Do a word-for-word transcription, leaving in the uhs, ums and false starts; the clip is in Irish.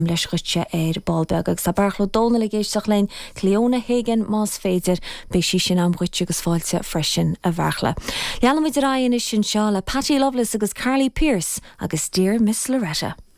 leis chute ar Ballbeg agus sa barchlo dóna le géisteach lein Cleona Hagan más féidir be sí sin am chuite agus fáilte freisin a bharchla. Leanam idir aon is sin seo le Patty Loveless agus Carly Pearce agus Dear Miss Loretta.